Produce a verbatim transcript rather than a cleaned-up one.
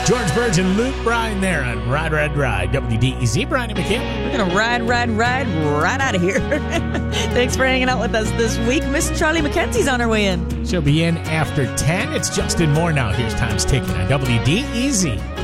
George Burge and Luke Bryan there on Ride, Ride, Ride. W D E Z, Brian and McKim. We're going to ride, ride, ride, right out of here. Thanks for hanging out with us this week. Miss Charlie McKenzie's on her way in. She'll be in after ten. It's Justin Moore now. Here's Time's Ticking on W D E Z.